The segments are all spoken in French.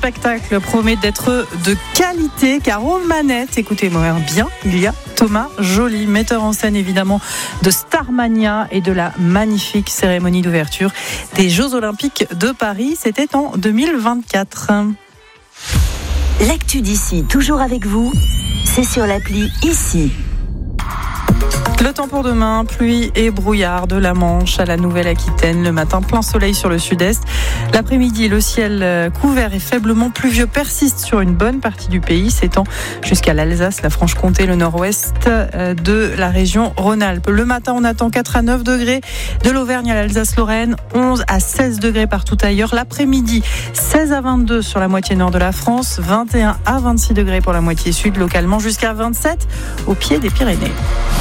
spectacle promet d'être de qualité car aux manettes, écoutez-moi bien, il y a Thomas Joly, metteur en scène évidemment de Starmania et de la magnifique cérémonie d'ouverture des Jeux Olympiques de Paris. C'était en 2024. L'actu d'ici, toujours avec vous, c'est sur l'appli Ici. Le temps pour demain, pluie et brouillard de la Manche à la Nouvelle-Aquitaine. Le matin, plein soleil sur le sud-est. L'après-midi, le ciel couvert et faiblement pluvieux persiste sur une bonne partie du pays, s'étend jusqu'à l'Alsace, la Franche-Comté, le nord-ouest de la région Rhône-Alpes. Le matin, on attend 4 à 9 degrés de l'Auvergne à l'Alsace-Lorraine, 11 à 16 degrés partout ailleurs. L'après-midi, 16 à 22 sur la moitié nord de la France, 21 à 26 degrés pour la moitié sud, localement jusqu'à 27 au pied des Pyrénées.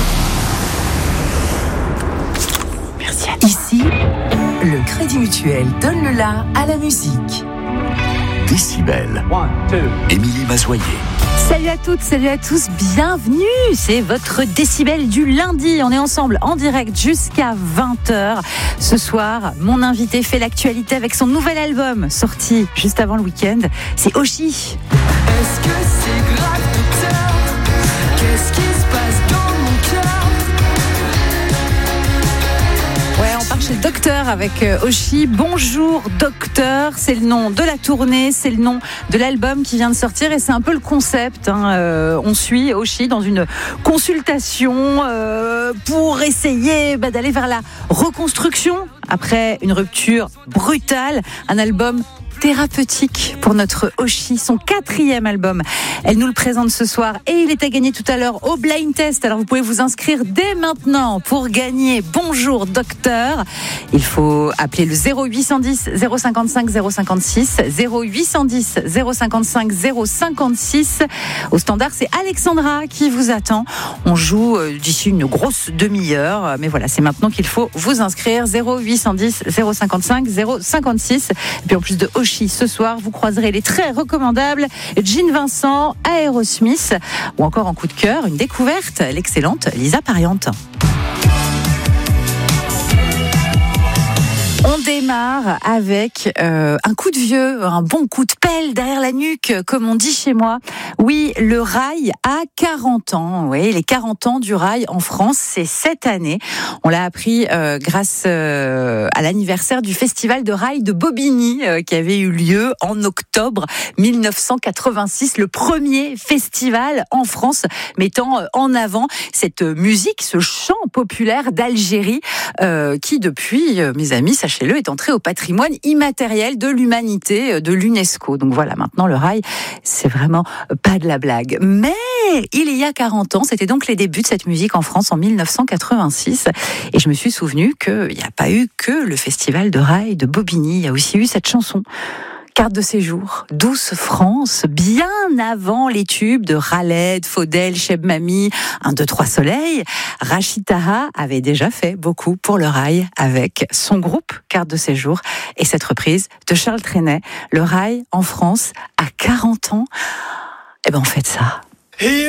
Ici, le Crédit Mutuel donne le la à la musique. Décibel. Émilie Mazoyer. Salut à toutes, salut à tous, bienvenue. C'est votre Décibel du lundi. On est ensemble en direct jusqu'à 20h. Ce soir, mon invité fait l'actualité avec son nouvel album sorti juste avant le week-end. C'est Oshi. Est-ce que c'est grave, docteur? Qu'est-ce qui se passe dans mon cœur? Ouais, on part chez le docteur avec Oshi. Bonjour docteur, c'est le nom de la tournée, c'est le nom de l'album qui vient de sortir et c'est un peu le concept. On suit Oshi dans une consultation pour essayer d'aller vers la reconstruction après une rupture brutale. Un album thérapeutique pour notre Oshi, son 4e album. Elle nous le présente ce soir et il est à gagner tout à l'heure au Blind Test. Alors vous pouvez vous inscrire dès maintenant pour gagner Bonjour Docteur. Il faut appeler le 0810 055 056 0810 055 056. Au standard, c'est Alexandra qui vous attend. On joue d'ici une grosse demi-heure, mais voilà, c'est maintenant qu'il faut vous inscrire 0810 055 056. Et puis en plus de Oshi, ce soir, vous croiserez les très recommandables Jean Vincent, Aerosmith ou encore en coup de cœur, une découverte, l'excellente Lisa Pariante. On démarre avec un coup de vieux, un bon coup de pelle derrière la nuque, comme on dit chez moi. Oui, le rail a 40 ans. Oui, les 40 ans du rail en France, c'est cette année. On l'a appris grâce à l'anniversaire du festival de rail de Bobigny qui avait eu lieu en octobre 1986. Le premier festival en France mettant en avant cette musique, ce chant populaire d'Algérie qui depuis, mes amis, sachez-le, est entré au patrimoine immatériel de l'humanité de l'UNESCO. Donc voilà, maintenant le rail, c'est vraiment pas de la blague. Mais il y a 40 ans, c'était donc les débuts de cette musique en France en 1986. Et je me suis souvenu qu'il n'y a pas eu que le festival de rail de Bobigny. Il y a aussi eu cette chanson. Carte de séjour, Douce France, bien avant les tubes de Khaled, Faudel, Cheb Mami, 1, 2, 3 Soleil. Rachid Taha avait déjà fait beaucoup pour le rail avec son groupe Carte de séjour et cette reprise de Charles Trenet. Le rail en France à 40 ans, eh ben on fait ça.